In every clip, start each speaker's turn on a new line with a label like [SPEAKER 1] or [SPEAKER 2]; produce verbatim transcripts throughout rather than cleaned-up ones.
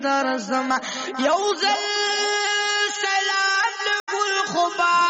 [SPEAKER 1] درزما یوزل سلام لگل خبانا.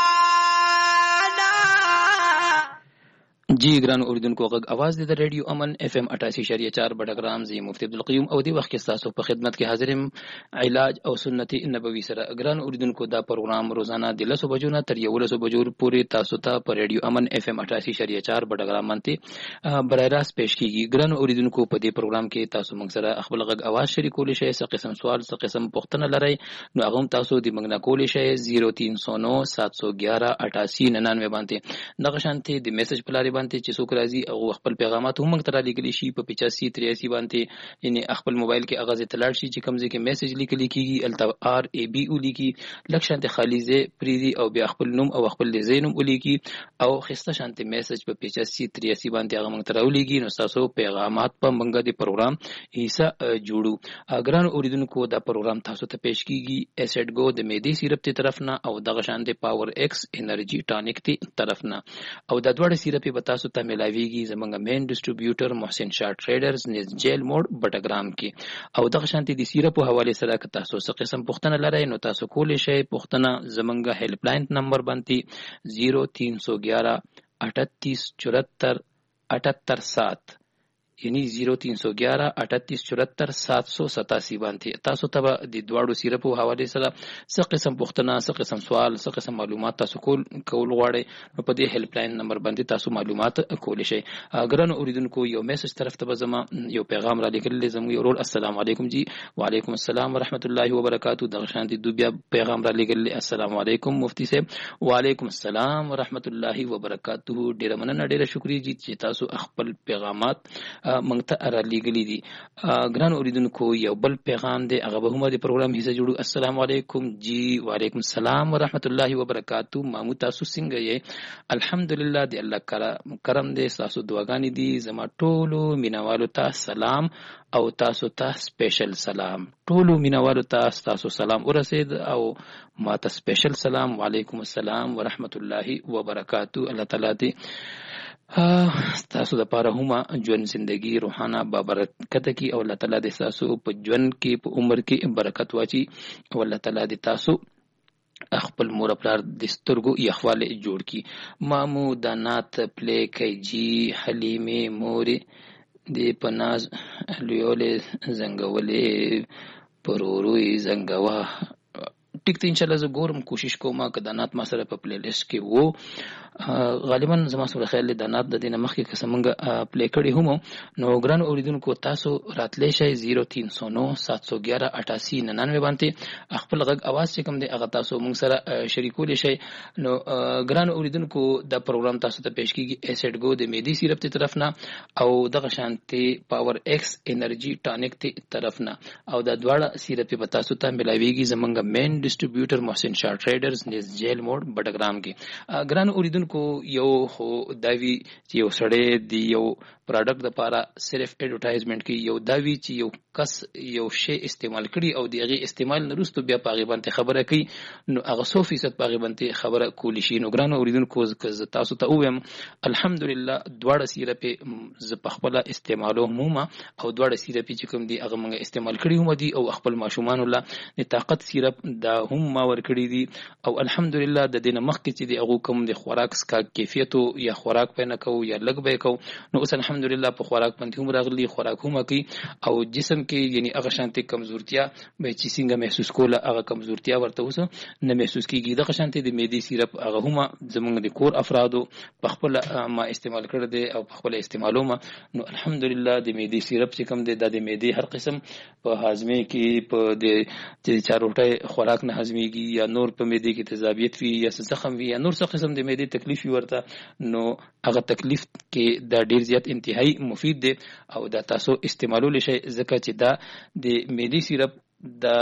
[SPEAKER 2] جی ګران اوریدونکو غږ आवाज د ریډیو امن اف ام اٹھاسی اشاریه چار بټګرام زی مفتی عبدالقیوم او دی وخت کې تاسو په خدمت کې حاضرم علاج او سنتي نبوي سره. ګران اوریدونکو دا پروګرام روزانه د لسو بجو نه تر یولسو بجو پورې تاسو ته په ریډیو امن اف ام اٹھاسی اشاریه چار بټګرام باندې برای راست پېښ کیږي. ګران اوریدونکو په دې پروګرام کې تاسو موږ سره خپل غږ आवाज شریکول شي، څه قسم سوال څه قسم پوښتنه لرئ نو هغه تاسو د موږ نه کول شي صفر تین سو نو سات سو گیارہ اٹھاسی ننانوے باندې دغه شانتي د میسج په لاري باندې چې څوک راځي او خپل پیغامات هم موږ ته را لېږلی شي په پچاسی تریاسی باندې، یعنی خپل موبایل کې اغاز تلاړ شي چې کوم ځای کې میسج لیکل کیږي الته آر ای بي ولیکي لکه شانتي خالی ځای پریدي او بیا خپل نوم او خپل ځای نوم ولیکي او خسته شانتي میسج په پچاسی تریاسی باندې هغه موږ ته راولېږي نو تاسو پیغامات په موږ د پروګرام حصہ جوړو. ګران اوریدونکو دا پروګرام تاسو ته پېښ کیږي ایسډ گو د میدي سیرپ ته طرف نه او دغه شانتي پاور ایکس انرژي ټانیک ته طرف نه او د دوړ سیرپ په تاسو ته ملاويږي زمونږ مین ډسټریبیوټر محسن شاه ټریډرز نس جیل موډ بټګرام کې. او دغه شانتي د سیرپ په حواله سره که تاسو څه قسم پوښتنه لرئ نو تاسو کولی شئ پوښتنه زمونږ هیلپ لاین نمبر باندې صفر تین سو گیارہ اٹھتیس چورہتر اٹھتر سات یعنی صفر تین سو گیارہ اٹھتیس چورہتر سات سو ستاسی باندې تاسو ته د دواړو سیرپ په حواله سره څه قسم پوښتنه څه قسم سوال څه قسم معلومات تاسو کول کول غواړئ نو په دې هیلپ لاین نمبر باندې تاسو معلومات کولی شئ. ګرانو اوریدونکو یو میسج طرف ته زما یو پیغام را لیکل زموږ یو رول السلام علیکم جی وعلیکم السلام ورحمت الله وبرکاتہ. دغه شانتي دو بیا پیغام را لیکل السلام علیکم مفتی صاحب وعلیکم السلام ورحمت الله وبرکاتہ. ډیر مننه ډیر شکریا جی چې تاسو خپل پیغامات موږ ته را لېږلي دي. ګران اوریدونکو یو بل پیغام دی هغه به هم د پروګرام حصہ جوړو. السلام علیکم جی وعلیکم السلام ورحمت الله وبرکاتہ. مامو تاسو څنګه یې؟ الحمدلله دی الله کرم دی تاسو دعاګانې دي زما ټولو مینوالو ته سلام او تاسو ته سپیشل سلام. ټولو مینوالو ته تاسو سلام ورسید او ما ته سپیشل سلام وعلیکم السلام ورحمت الله وبرکاتہ. الله تعالی دی تاسو د پاره هم ژوند زندگی روحانه بابرکت کی او الله تعالی د تاسو په ژوند کې په عمر کې برکت واچي او الله تعالی د تاسو خپل مور پلار د سترګو یخواله جوړ کی. مامو دانات پلی کوي جی حلیمه مور د پناز لیولې زنګولې پروروي زنګوا ټیک ته ان شاء الله زه ګورم کوشش کوم که دانات ما سره په پلی لیست کې وو. غالبا زما سره خیال د دانات د دینه مخکې که څنګه پلی کړی هم نو ګران اوریدونکو تاسو راتلی شئ صفر تین سو نو سات سو گیارہ اٹھاسی ننانوے باندې خپل غږ आवाज چې کوم دی هغه تاسو موږ سره شریکولی شئ. نو ګران اوریدونکو دا پروګرام تاسو ته پېښ کیږي ایسډ گو د میدي سیرپ ته طرف نه او دغه شانتي پاور ایکس انرژي ټانیک ته طرف نه او دا دواړه سیرپ په تاسو ته ملاويږي زمونږ مین ډسټریبیوټر محسن شاه ټریډرز نس جیل موډ بټګرام کې. ګران اوریدونکو یو خو داوی چې یو سړی دی یو پروډکټ د پاره صرف ایڈورټایزمنت کې یو داوی چې یو کس یو شی استعمال کړي او دغه استعمال نه وروسته بیا په غیبت خبره کوي نو هغه سو فیصد په غیبت خبره کولی شي. نو ګران اوریدونکو ز تاسو ته وایم الحمدلله دواړه سیرپ ز په خپل استعمالو هم او دواړه سیرپ چې کوم دي هغه موږ استعمال کړي هم دي او خپل ماشومان الله د طاقت سیرپ دا هم ما ور کړی دي او الحمدلله د دینه مخکې چې دی هغه کوم د خوراک سکا کیفیتو یا خوراک پنه کو یا لګ به کو نو اوس الحمدلله په خوراک باندې هم راغلي خوراک هم کوي او جسم کې یعنی هغه شانتي کمزورتیا به چې څنګه محسوس کوله هغه کمزورتیا ورته اوس نه محسوس کیږي. دغه شانتي د میدي سیرپ هغه هم زمونږ د کور افرادو په خپل ما استعمال کړی دی او په خپل استعمالو ما نو الحمدلله د میدي سیرپ چې کوم دی د میدي هر قسم په هاضمه کې په د چې چاروټي خوراک نه هضميږي یا نور په میدي کې تیزابیت وي یا زخم وي یا نور څه قسم د میدي تکلیف ورته نو هغه تکلیف کې دا ډیر زیات انتهایی مفید دی او دا تاسو استعمالول شي ځکه چې دا د میدي سیرپ دا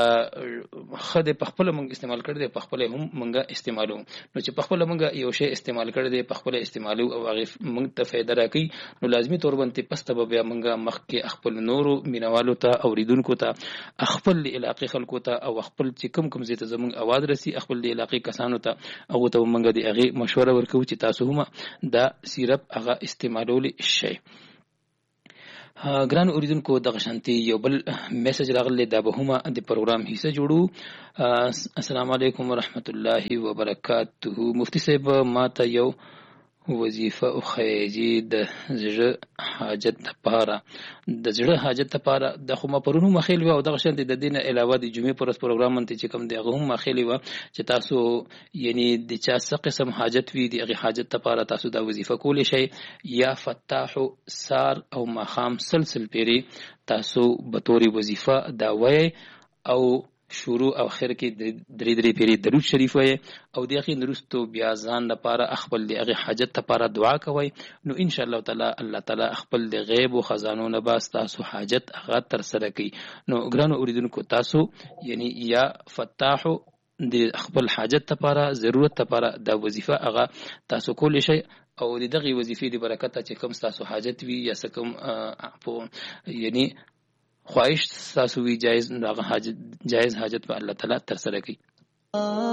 [SPEAKER 2] خد په خپل موږ استعمال کړی دی په خپل هم موږ استعمالو نو چې په خپل موږ یو شی استعمال کړی دی په خپل استعمالو او هغه موږ ته فائدہ راکړي نو لازمی تور باندې پسته به بیا موږ مخ کې خپل نورو مینوالو ته اوریدونکو ته خپل علاقې خلکو ته او خپل چې کوم کوم زیته زموږ आवाज رسی خپل د علاقې کسانو ته هغه ته موږ د هغه مشوره ورکو چې تاسو هم دا سیرپ هغه استعمالول شي. ګران اوریدونکو دغه شانتي یو بل میسج راغلی دا به هم د پروګرام حصہ جوړو. السلام علیکم ورحمت الله وبرکاته. مفتی صاحب ما ته یو وظیفه او خیجی د زړه حاجت لپاره د زړه حاجت لپاره د خو ما پرونو مخېل و او دغه شانتي د دین علاوه د جمعې پر پروګرام منته چې کوم دغه هم مخېل و چې تاسو یعنی د چا څه قسم حاجت وي د هغه حاجت لپاره تاسو دا وظیفه کولای شئ. یا فتاح سار او مخام سلسل پیری تاسو به توري وظیفه دا وای او شروع او اخر کې درې درې پیری درود شریف وای او د اخی نرستو بیا ځان لپاره خپل د هغه حاجت لپاره دعا کوي. نو ان شاء الله تعالی الله تعالی خپل د غیب او خزانو نه باس تاسو حاجت هغه تر سره کوي. نو ګرانو اوریدونکو تاسو یعنی یا فتاح د خپل حاجت لپاره ضرورت لپاره دا وظیفه هغه تاسو کولای شئ او د دغه وظیفې د برکت چې کوم تاسو حاجت وي یا کوم یعنی خواهش تاسو وی جایز هغه حاجت جایز حاجت په الله تعالی تر سره کوي.